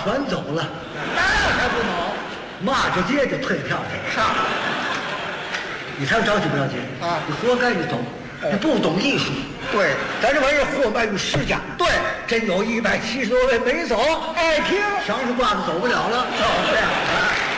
全走了， 那还不走？ 骂着街就退票去。你才着急不着急啊你活该你走，你不懂艺术。 对咱这玩意儿货卖于市价， 对， 真有170多位没走， 爱听墙上挂着走不了了。 走不了了。